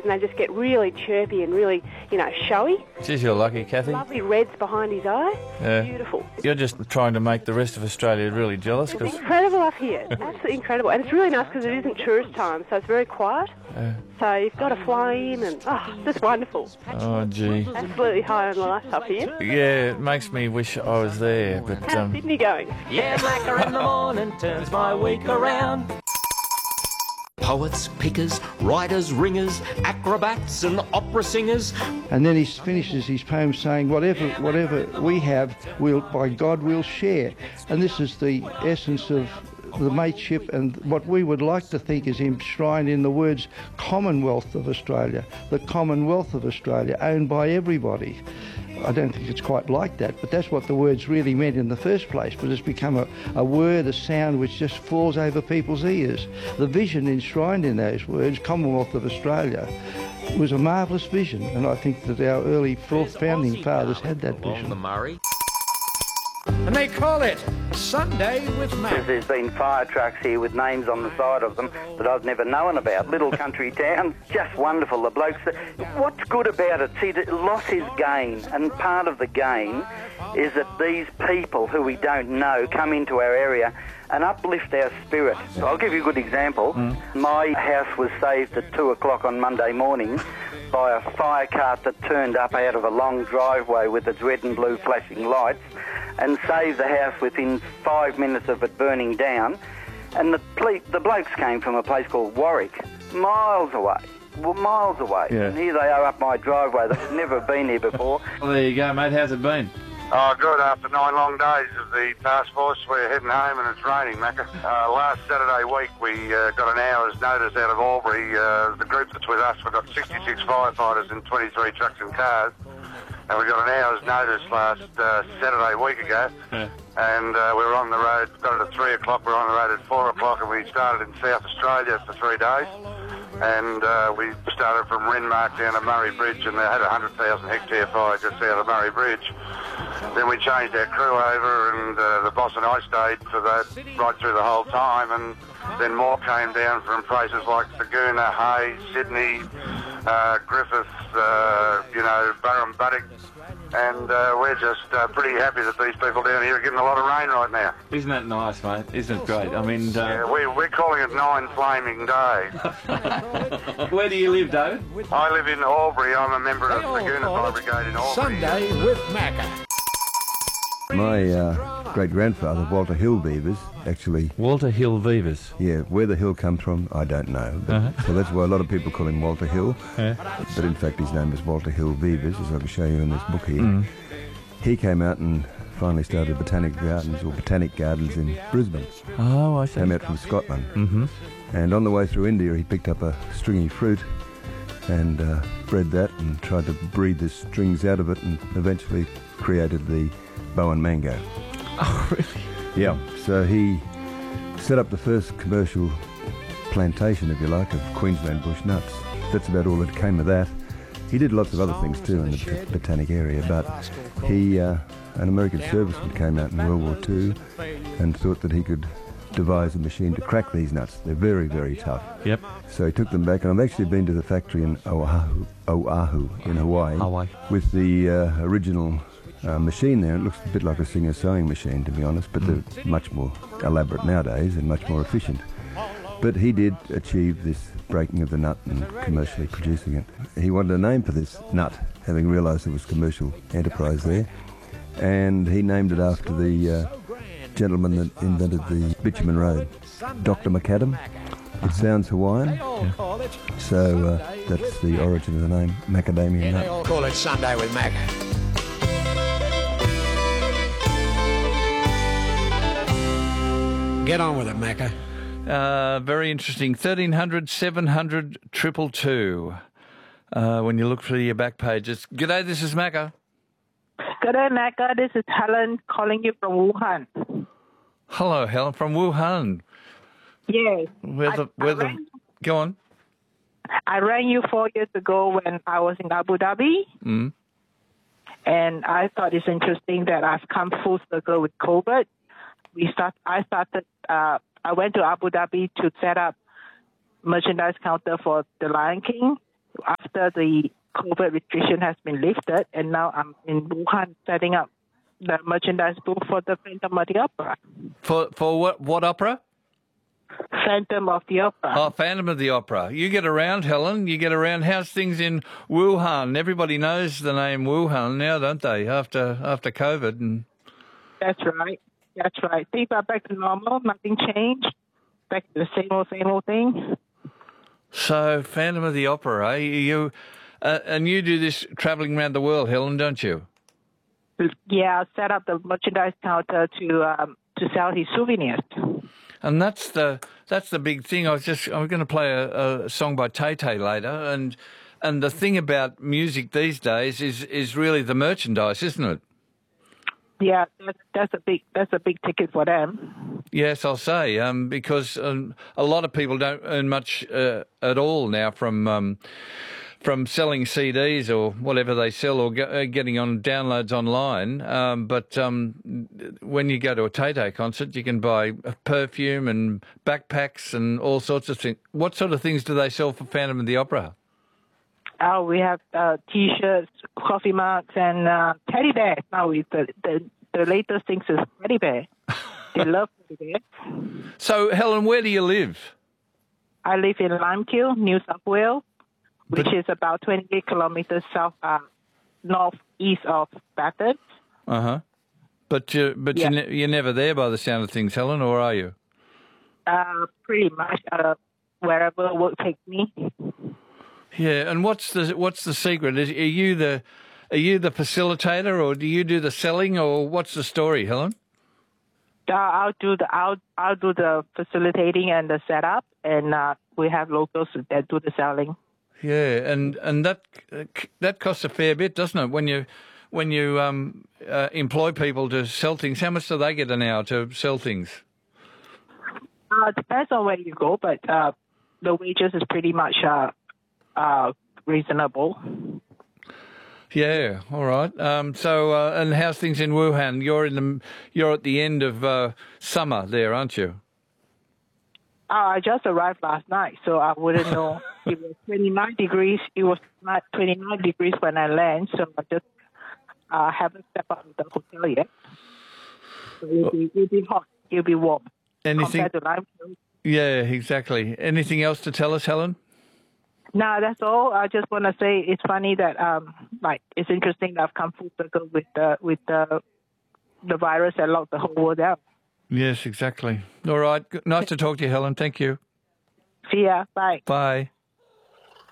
and they just get really chirpy and really, showy. Geez, you're lucky, Kathy. Lovely reds behind his eye. Yeah. Beautiful. You're just trying to make the rest of Australia really jealous. It's incredible up here. Absolutely incredible. And it's really nice because it isn't tourist time, so it's very quiet. So you've got to fly in and, it's just wonderful. Oh, gee. Absolutely high on life up here. Yeah, it makes me wish I was there, but... How's Sydney going? Yeah, Macca in the morning turns my week around. Poets, pickers, writers, ringers, acrobats and opera singers. And then he finishes his poem saying, whatever we have, by God we'll share. And this is the essence of the mateship and what we would like to think is enshrined in the words Commonwealth of Australia, the Commonwealth of Australia, owned by everybody. I don't think it's quite like that, but that's what the words really meant in the first place. But it's become a word, a sound which just falls over people's ears. The vision enshrined in those words, Commonwealth of Australia, was a marvellous vision, and I think that our early founding fathers had that vision. The Murray. And they call it Sunday with Mac. There's been fire trucks here with names on the side of them that I've never known about. Little country towns, just wonderful. The blokes, what's good about it, see, loss is gain, and part of the gain is that these people who we don't know come into our area and uplift our spirit. So I'll give you a good example. My house was saved at 2 o'clock on Monday morning by a fire cart that turned up out of a long driveway with its red and blue flashing lights and saved the house within 5 minutes of it burning down. And the blokes came from a place called Warwick, miles away. Yeah. And here they are up my driveway. They've never been here before. Well, there you go, mate. How's it been? Oh, good. After 9 long days of the task force, we're heading home and it's raining, Macca. Last Saturday week, we got an hour's notice out of Albury. The group that's with us, we've got 66 firefighters and 23 trucks and cars. And we got an hour's notice last Saturday week ago. Yeah. And we were on the road, got it at 3 o'clock, we were on the road at 4 o'clock, and we started in South Australia for 3 days. And we started from Renmark down to Murray Bridge, and they had a 100,000 hectare fire just out of Murray Bridge. Then we changed our crew over, and the boss and I stayed for that right through the whole time. And then more came down from places like Thurgoona, Hay, Sydney, Griffith, Burrumbuttock. And we're just pretty happy that these people down here are getting a lot of rain right now. Isn't that nice, mate? Isn't it great? I mean... Yeah, we're calling it 9 flaming days. Where do you live, David? I live in Albury. I'm a member of the Thurgoona Fire Brigade in Albury. Sunday with Macca. My great-grandfather, Walter Hill Beavers, actually... Walter Hill Beavers? Yeah, where the hill comes from, I don't know. But, So that's why a lot of people call him Walter Hill. Yeah. But in fact, his name is Walter Hill Beavers, as I can show you in this book here. He came out and finally started botanic gardens in Brisbane. Oh, I see. Came out from Scotland. And on the way through India, he picked up a stringy fruit and bred that and tried to breed the strings out of it and eventually created the Bowen mango. Oh, really? Yeah, so he set up the first commercial plantation, if you like, of Queensland bush nuts. That's about all that came of that. He did lots of other things too in the botanic area, but he, an American serviceman came out in World War II and thought that he could devise a machine to crack these nuts. They're very, very tough. Yep. So he took them back, and I've actually been to the factory in Oahu in Hawaii. With the original machine there. It looks a bit like a Singer sewing machine, to be honest, but they're much more elaborate nowadays and much more efficient. But he did achieve this breaking of the nut and commercially producing it. He wanted a name for this nut, having realised there was commercial enterprise there, and he named it after the gentleman that invented the bitumen road, Dr. McAdam. It sounds Hawaiian, so that's the origin of the name, macadamia nut. They all call it Sunday with Macca. Get on with it, Macca. Very interesting. 1300 700 222. When you look through your back pages. G'day, this is Macca. G'day, Macca. This is Helen calling you from Wuhan. Hello, Helen, from Wuhan. Yes. Go on. I rang you 4 years ago when I was in Abu Dhabi. And I thought it's interesting that I've come full circle with COVID. I went to Abu Dhabi to set up merchandise counter for The Lion King. after the COVID restriction has been lifted, and now I'm in Wuhan setting up the merchandise booth for the Phantom of the Opera. For what opera? Phantom of the Opera. Oh, Phantom of the Opera. You get around, Helen. You get around. How's things in Wuhan? Everybody knows the name Wuhan now, don't they? After COVID. And That's right. That's right. Things are back to normal. Nothing changed. Back to the same old thing. So, Phantom of the Opera, eh? You and you do this travelling around the world, Helen, don't you? Yeah, I set up the merchandise counter to sell his souvenirs. And that's the big thing. I'm going to play a song by Tay Tay later, and the thing about music these days is really the merchandise, isn't it? Yeah, that's a big ticket for them. Yes, I'll say, because a lot of people don't earn much at all now from selling CDs or whatever they sell, or getting on downloads online. But when you go to a Tay Tay concert, you can buy perfume and backpacks and all sorts of things. What sort of things do they sell for Phantom of the Opera? Oh, we have T-shirts, coffee mugs, and teddy bears. Now the latest thing is teddy bear. They love teddy bear. So, Helen, where do you live? I live in Limekiln, New South Wales, which is about 28 kilometers northeast of Bathurst. Uh-huh. But you're never there by the sound of things, Helen, or are you? Pretty much wherever work takes me. Yeah, and what's the secret? Are you the facilitator, or do you do the selling, or what's the story, Helen? I'll do the facilitating and the setup, and we have locals that do the selling. Yeah, and that costs a fair bit, doesn't it? When you employ people to sell things, how much do they get an hour to sell things? It depends on where you go, but the wages is pretty much reasonable. Yeah, all right. And how's things in Wuhan? You're at the end of summer there, aren't you? I just arrived last night, so I wouldn't know. It was 29 degrees. It was not 29 degrees when I landed, so I just haven't stepped out of the hotel yet. So it'll be hot. It'll be warm. Anything? Compared to Limekiln. Yeah, exactly. Anything else to tell us, Helen? No, that's all. I just want to say it's funny that it's interesting that I've come full circle with the virus that locked the whole world down. Yes, exactly. All right. Nice to talk to you, Helen. Thank you. See ya. Bye. Bye.